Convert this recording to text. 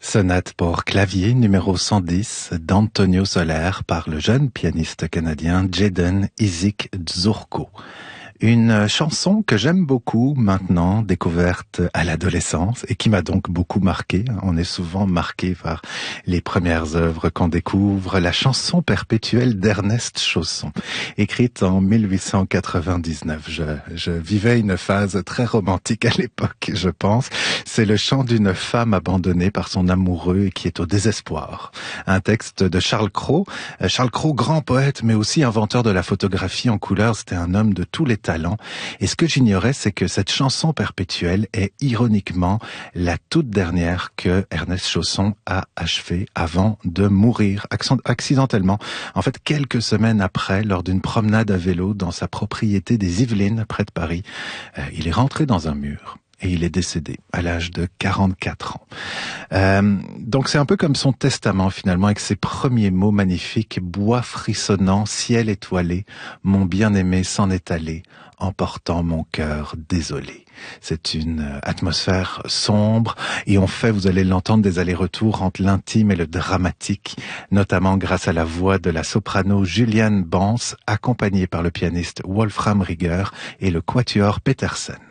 Sonate pour clavier numéro 110 d'Antonio Soler par le jeune pianiste canadien Jaden Isaac Dzurko. Une chanson que j'aime beaucoup maintenant, découverte à l'adolescence et qui m'a donc beaucoup marqué. On est souvent marqué par les premières œuvres qu'on découvre. La chanson perpétuelle d'Ernest Chausson, écrite en 1899. Je vivais une phase très romantique à l'époque, je pense. C'est le chant d'une femme abandonnée par son amoureux et qui est au désespoir. Un texte de Charles Cros. Charles Cros, grand poète, mais aussi inventeur de la photographie en couleur. C'était un homme de tous les talents. Et ce que j'ignorais, c'est que cette chanson perpétuelle est ironiquement la toute dernière que Ernest Chausson a achevée avant de mourir accidentellement. En fait, quelques semaines après, lors d'une promenade à vélo dans sa propriété des Yvelines, près de Paris, il est rentré dans un mur. Et il est décédé à l'âge de 44 ans. Donc c'est un peu comme son testament finalement, avec ses premiers mots magnifiques. Bois frissonnant, ciel étoilé, mon bien-aimé s'en est allé, emportant mon cœur désolé. C'est une atmosphère sombre et on fait, vous allez l'entendre, des allers-retours entre l'intime et le dramatique, notamment grâce à la voix de la soprano Juliane Bans, accompagnée par le pianiste Wolfram Rieger et le quatuor Petersen.